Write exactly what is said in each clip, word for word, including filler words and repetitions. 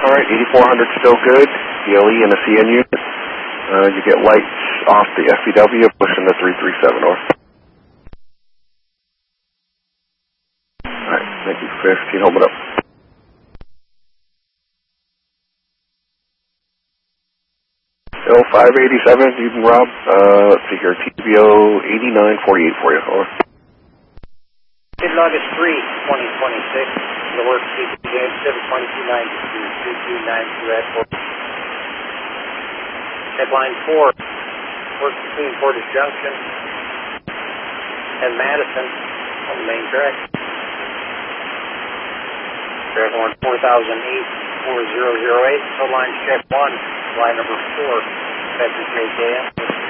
All right, eighty-four hundred still good. C L E and a C N unit. Uh, you get lights off the F E W, pushing the three three seven over. All right, thank you. fifteen, hold it up. L five eighty-seven, Newton Rob. Uh, let's see here, T B O eighty-nine forty-eight for you. Over. Bid log is three twenty twenty-six. The work C P James seven twenty-two ninety-two two two nine two at four. Headline four. Work between Portage Junction and Madison on the main track. Track one four thousand eight four zero zero eight. Code line check one. Line number four. Effective J K M.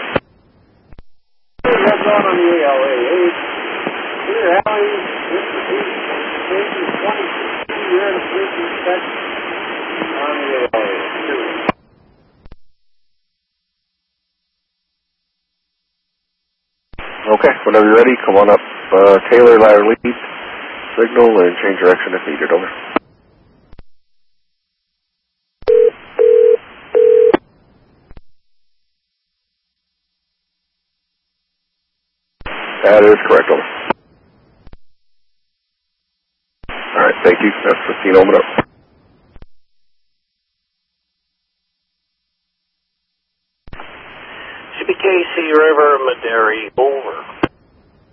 That's on on the A L A eight. Dear Alley, this is station twenty-two. You're in a business section on the A L A eight. Okay, whenever you're ready, come on up. Uh, Taylor, ladder lead, signal, and change direction if needed. Over. That is correct, over. All right, thank you. That's fifteen, open up. C B K C River, Maderi, over.